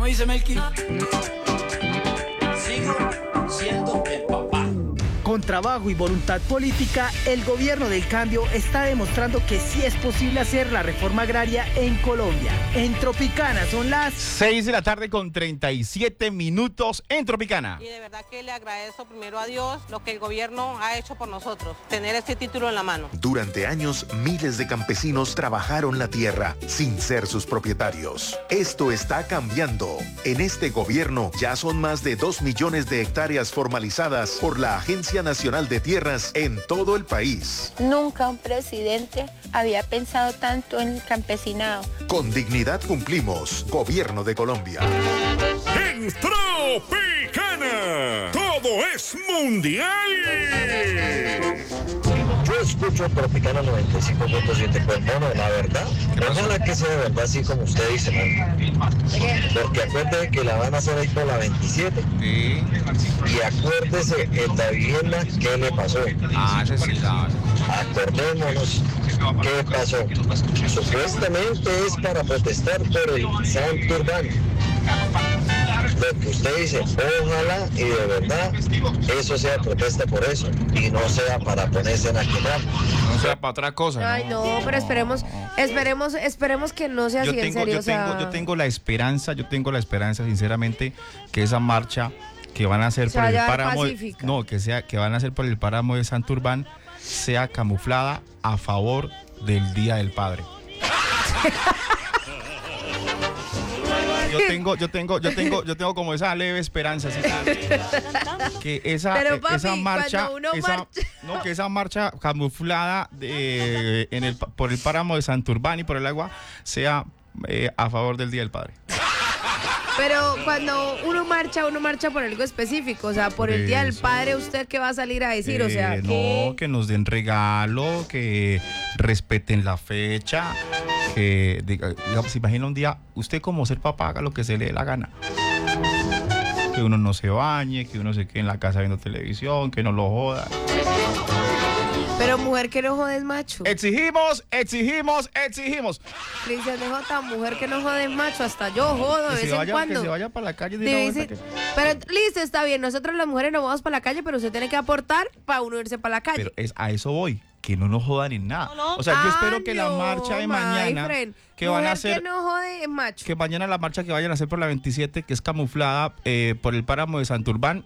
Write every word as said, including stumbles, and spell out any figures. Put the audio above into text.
¿Cómo dice Melqui? Sigo siendo el papá. Con trabajo y voluntad política, el gobierno del cambio está demostrando que sí es posible hacer la reforma agraria en Colombia. En Tropicana son las seis de la tarde con treinta y siete minutos en Tropicana. Y de verdad que le agradezco primero a Dios lo que el gobierno ha hecho por nosotros, tener este título en la mano. Durante años, miles de campesinos trabajaron la tierra sin ser sus propietarios. Esto está cambiando. En este gobierno ya son más de dos millones de hectáreas formalizadas por la Agencia Nacional de Tierras en todo el país. Nunca un presidente había pensado tanto en el campesinado. Con dignidad cumplimos. Gobierno de Colombia. En Tropicana, todo es mundial. Yo escucho Tropicana noventa y cinco punto siete con mono, la verdad. Ojalá que sea de verdad así como usted dice, man. Porque acuérdese que la van a hacer ahí por la veintisiete. Sí. Y acuérdese el de vivienda, ¿qué le pasó? Ah, ese sí, la... Acordémonos qué pasó. Supuestamente es para protestar por el Santurbán. Lo que usted dice, ojalá y de verdad eso sea protesta por eso y no sea para ponerse a quemar. No sea para otra cosa. Ay, no, pero esperemos, esperemos, esperemos que no sea yo así, tengo, en serio. Yo, o sea... tengo, yo tengo la esperanza, yo tengo la esperanza, sinceramente, que esa marcha que van a hacer Se por el vaya páramo, pacífica. no, que sea, que van a hacer por el páramo de Santurbán, sea camuflada a favor del Día del Padre. Yo tengo, yo tengo, yo tengo, yo tengo como esa leve esperanza, ¿sí? Que esa, Pero, papi, esa marcha, cuando uno esa, marcha... no, que esa marcha camuflada de, en el, por el páramo de Santurbán y por el agua sea eh, a favor del Día del Padre. Pero cuando uno marcha, uno marcha por algo específico, o sea, por el Día del Eso. Padre, ¿usted qué va a salir a decir? Eh, o sea, no, ¿qué? que nos den regalo, que respeten la fecha, que diga, digamos, se imagina un día, usted como ser papá haga lo que se le dé la gana. Que uno no se bañe, que uno se quede en la casa viendo televisión, que no lo joda. Pero mujer que no jodes macho. Exigimos, exigimos, exigimos. Cristian de J, mujer que no jodes macho, hasta yo jodo de Que vez se en vaya, cuando. que se vaya para la calle de De una vez vez en- para que- Pero listo, está bien, nosotros las mujeres nos vamos para la calle, pero usted tiene que aportar para uno irse para la calle. Pero es, a eso voy, que no nos jodan en nada. No, no. O sea, yo Ah, espero que la no, marcha de my mañana, friend. que van a Mujer hacer... que no jode es macho. que mañana la marcha que vayan a hacer por la veintisiete, que es camuflada eh, por el páramo de Santurbán,